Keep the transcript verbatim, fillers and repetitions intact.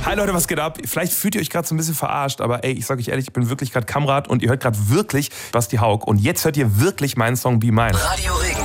Hi Leute, was geht ab? Vielleicht fühlt ihr euch gerade so ein bisschen verarscht, aber ey, ich sag euch ehrlich, ich bin wirklich gerade Kamerad und ihr hört gerade wirklich Basti Haug. Und jetzt hört ihr wirklich meinen Song Be Mine. Radio X.